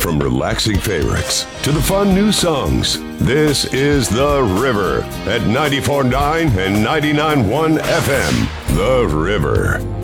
From relaxing favorites to the fun new songs, this is The River at 94.9 and 99.1 FM. The River.